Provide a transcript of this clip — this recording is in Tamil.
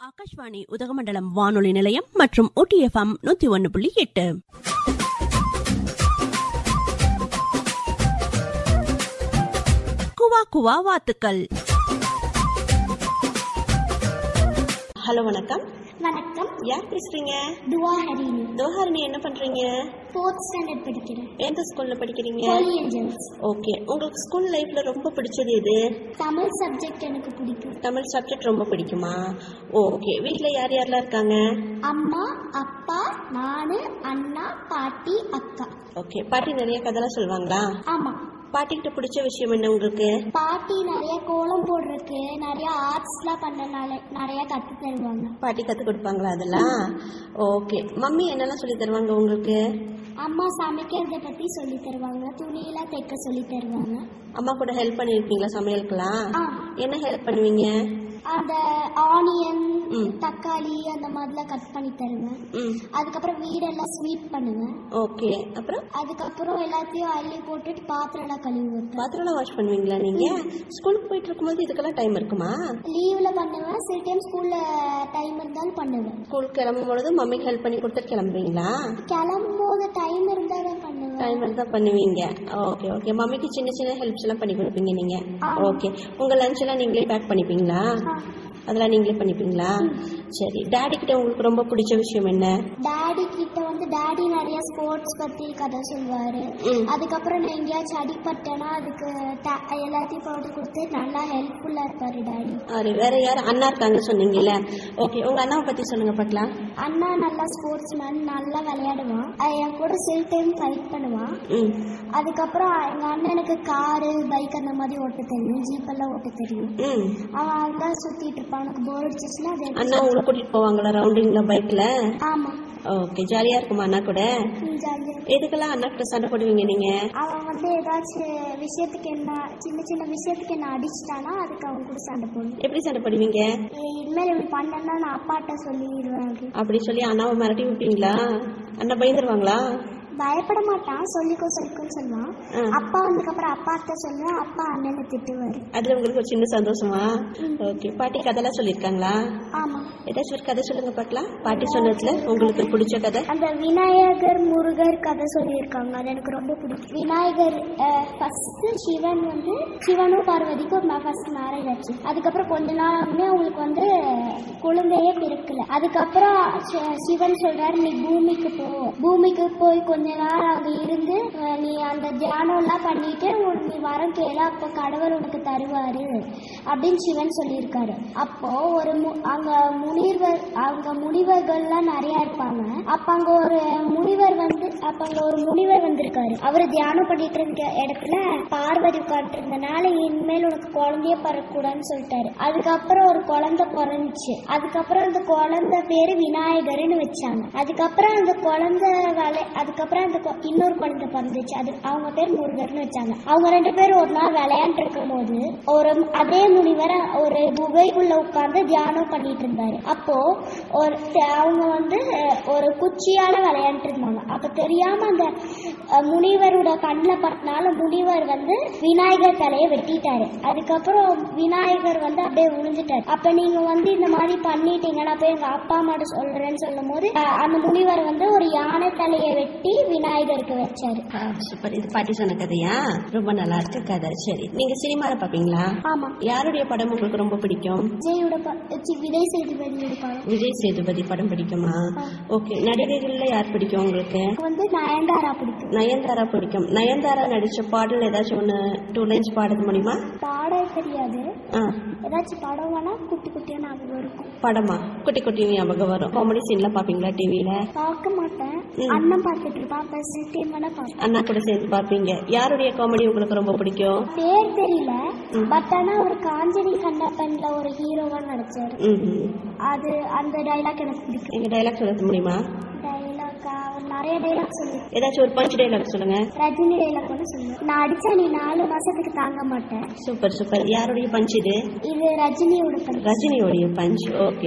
ஆகாஷ்வாணி உதகமண்டலம் வானொலி நிலையம் மற்றும் OTFM 101.8. குவா குவா வாத்துக்கள். ஹலோ, வணக்கம். வணக்கம். யார் பேசுறீங்க? துவாஹரிணி. துவாஹரிணி, என்ன பண்றீங்க? 4th ஸ்டாண்டர்ட் படிக்கிறேன். எந்த ஸ்கூல்ல படிக்கிறீங்க? ஹோலி ஏஞ்சல்ஸ். ஓகே. உங்களுக்கு ஸ்கூல் லைஃப்ல ரொம்ப பிடிச்சது எது? தமிழ் சப்ஜெக்ட் எனக்கு பிடிக்கும். தமிழ் சப்ஜெக்ட் ரொம்ப பிடிக்குமா? ஓகே. வீட்ல யார் யாரெல்லாம் இருக்காங்க? அம்மா, அப்பா, நானு, அண்ணா, பாட்டி, அக்கா. ஓகே. பாட்டி நிறைய கதைலாம் சொல்லுவாங்களா? ஆமா. பாட்டிக்கிட்ட பிடிச்ச விஷயம் என்ன உங்களுக்கு? பாட்டி நிறைய கோலம் போடுறதுக்கு, நிறைய ஆர்ட்ஸ்லாம் பண்ணனால நிறைய கத்து தருவாங்க. பாட்டி கத்து கொடுப்பாங்களா அதெல்லாம்? ஓகே. மம்மி என்னெல்லாம் சொல்லி தருவாங்க உங்களுக்கு? அம்மா சமைக்கிறத பத்தி சொல்லி தருவாங்க, துணியெல்லாம் தைக்க சொல்லி தருவாங்க. அம்மா கூட ஹெல்ப் பண்ணிருக்கீங்களா சமையலுக்குலாம்? என்ன ஹெல்ப் பண்ணுவீங்க? அந்த ஆனியன், தக்காளி அந்த மாதிரிலாம் கட் பண்ணி தருவேன். அதுக்கப்புறம் வீடெல்லாம் ஸ்வீப் பண்ணுவேன். ஓகே. அப்புறம் அதுக்கப்புறம் எல்லாத்தையும் அள்ளி போட்டுட்டு பாத்திரம் எல்லாம் கழுவுவேன். பாத்திரம் வாஷ் பண்ணுவீங்களா நீங்க? ஸ்கூலுக்கு போயிட்டு இருக்கும்போது இதுக்கெல்லாம் டைம் இருக்குமா? லீவ்ல பண்ணுவேன், சில டைம் ஸ்கூல்ல டைம் இருந்தாலும் பண்ணுவேன். ஸ்கூலுக்கு கிளம்பும் பொழுது மம்மிக்கு ஹெல்ப் பண்ணி கொடுத்துட்டு கிளம்புவீங்களா? கிளம்பும் போது டைம் இருந்தா தான் பண்ணுவேன். டைம் இருந்தா பண்ணுவீங்க. Okay okay. மம்மிக்கு சின்ன சின்ன ஹெல்ப்ஸ் எல்லாம் பண்ணி கொடுப்பீங்க நீங்க. ஓகே. உங்க லஞ்ச் எல்லாம் நீங்களே பேக் பண்ணிப்பீங்களா? அதெல்லாம் நீங்களே பண்ணிப்பீங்களா? சரி. டாடி கிட்ட உங்களுக்கு ரொம்ப பிடிச்ச விஷயம் என்ன? டாடி கிட்ட டாடி நிறைய ஸ்போர்ட்ஸ் பத்தி கதை சொல்லுவாரு. அதுக்கப்புறம் நான் எங்கேயாச்சும் அடிப்பட்டேன்னா அதுக்கு எல்லாத்தையும் போட்டு கொடுத்து நல்லா ஹெல்ப்ஃபுல்லா இருப்பாரு டாடி. வேற யார் அண்ணா இருக்காங்க சொன்னீங்கல்ல? ஓகே. உங்க அண்ணாவை பத்தி சொல்லுங்க பார்க்கலாம். அண்ணா நல்லா ஸ்போர்ட்ஸ் மேன், நல்லா விளையாடுவான். என் கூட சில டைம் ஃபைட் பண்ணுவான். அதுக்கப்புறம் எங்க அண்ணனுக்கு காரு, பைக் அந்த மாதிரி ஓட்ட தெரியும், ஜீப் எல்லாம் ஓட்ட தெரியும். அவன் அதான் சுத்திட்டு இருப்பான். எனக்கு போர் அடிச்சிச்சுன்னா அண்ணா உங்களை கூட்டிட்டு போவாங்களா ரவுண்டிங்ல பைக்ல? ஆமா. ஓகே. ஜாலியா இருக்குமா அண்ணா கூட? ஜாலியா. எதுக்கெல்லாம் அண்ணா கிட்ட சண்டை போடுவீங்க நீங்க? அவன் ஏதாச்சும் விஷயத்துக்கு என்ன சின்ன சின்ன விஷயத்துக்கு என்ன அடிச்சிட்டானா அதுக்கு அவன் கூட சண்டை போடுவேன். எப்படி சண்டை போடுவீங்க? இனிமேல் இப்படி பண்ணா நான் அப்பாட்ட சொல்லிடுவேன். அப்படி சொல்லி அண்ணாவை மிரட்டி விட்டீங்களா? அண்ணா பயந்துருவாங்களா? பயப்பட மாட்டான், சொல்லிக்கோன்னு சொல்லுவான். அப்பா வந்ததுக்கப்புறம் அப்பாட்ட சொல்லுவேன், அப்பா அண்ணனை திட்டுவாரு. அதுல உங்களுக்கு ஒரு சின்ன சந்தோஷமா? ஓகே. பாட்டி கதைலாம் சொல்லிருக்காங்களா? ஆமா. ஏதாச்சும் ஒரு கதை சொல்லுங்க பார்க்கலாம். பாட்டி சொன்னதுல உங்களுக்கு பிடிச்ச கதை? அந்த விநாயகர் முருகர் கதை சொல்லியிருக்காங்க, அது எனக்கு ரொம்ப பிடிக்கும். விநாயகர் ஃபர்ஸ்ட் சிவனும் பார்வதிக்கும் ஃபர்ஸ்ட் மேரேஜ் ஆச்சு. அதுக்கப்புறம் கொஞ்ச நாள் ஆகுமே அவங்களுக்கு குழந்தையே பிறக்கல. அதுக்கப்புறம் சிவன் சொல்றாரு, நீ பூமிக்கு போய் கொஞ்ச நாள் அங்க இருந்து நீ அந்த தியானம் எல்லாம் பண்ணிட்டு நீ வரம் கேளு, அப்ப கடவுள் உனக்கு தருவாரு அப்படின்னு சிவன் சொல்லியிருக்காரு. அப்போ அங்க முனிவர்கள்லாம் நிறைய இருப்பாங்க. அப்ப அங்க ஒரு முனிவர் வந்திருக்காரு. அவரு தியானம் பண்ணிட்டு இருந்த இடத்துல பார்வதி உட்காந்து இருந்தனால இனிமேல் உனக்கு குழந்தைய பிறக்கூடாதுன்னு சொல்லிட்டாரு. அதுக்கப்புறம் ஒரு குழந்தை பிறந்துச்சு. அதுக்கப்புறம் அந்த குழந்தை பேரு விநாயகர்னு வச்சாங்க. அதுக்கப்புறம் அந்த குழந்தை இன்னொரு குழந்தை பிறந்துச்சு, அது அவங்க பேர் முருகர்னு வச்சாங்க. அவங்க 2 பேரும் ஒரு நாள் விளையாண்டு இருக்கும் போது அதே முனிவர் ஒரு குகைக்குள்ள உட்கார்ந்து தியானம் பண்ணிட்டு இருந்தாரு. அப்போ அவங்க ஒரு குச்சியால விளையாண்டு இருந்தாங்க. அப்ப தெரியாம அந்த முனிவரோட கண்ணில் பட்டனால முனிவர் விநாயகர் தலையை வெட்டிட்டாரு. அதுக்கப்புறம் விநாயகர் அப்படியே விழுந்துட்டாரு. அப்ப நீங்க இந்த மாதிரி பண்ணிட்டீங்க, நான் போய் எங்க அப்பா அம்மாட்ட சொல்றேன்னு சொல்லும் போது அந்த முனிவர் ஒரு யானை தலையை வெட்டி விநாயகருக்கு வச்சாரு. சூப்பர். இது பாட்டி சொன்ன கதையா? ரொம்ப நல்லா இருக்கு கதை. சரி. நீங்க சினிமால பாப்பீங்களா? ஆமா. யாருடைய படம் உங்களுக்கு ரொம்ப பிடிக்கும்? விஜய் சேதுபதி படம் பிடிக்குமா? ஓகே. நடிகைகள்ல யார் பிடிக்கும் உங்களுக்கு? நயன்தாரா பிடிக்கும். நயன்தாரா பிடிக்கும். நயன்தாரா நடிச்ச பாடல் ஏதாச்சும் 2 லைன்ஸ் பாடுறது முடியுமா? பாட தெரியாது. ஏதாச்சும் படம் வேணா குட்டி குட்டியா ஞாபகம் இருக்கும். படமா? குட்டி குட்டி ஞாபகம் வரும். காமெடி சீன்லாம் பாப்பீங்களா டிவில? பார்க்க மாட்டேன். அண்ணன் பார்த்துட்டு இருப்பான். அண்ணா கூட சேர்ந்து பாப்பீங்க. யாருடைய காமெடி உங்களுக்கு ரொம்ப பிடிக்கும்? பேர் தெரியல, பட் ஆனா ஒரு காஞ்சனி கண்ணப்பன்ல ஒரு ஹீரோவா நடிச்சாரு. அது அந்த டைலாக் எனக்கு பிடிக்கும். எங்க டைலாக் சொல்ல முடியுமா? நிறைய டைலாக் சொல்லு. ஏதாச்சும் ஒரு பஞ்ச் டைலாக் சொல்லுங்க. ரஜினி டைலாக் ஒன்று சொல்லுங்க. நான் அடிச்சா நீ 4 மாசத்துக்கு தாங்க மாட்டேன். Super super. யாருடைய பஞ்ச் இது? இது ரஜினியோட பஞ்ச். ரஜினியோடைய பஞ்ச். ஓகே.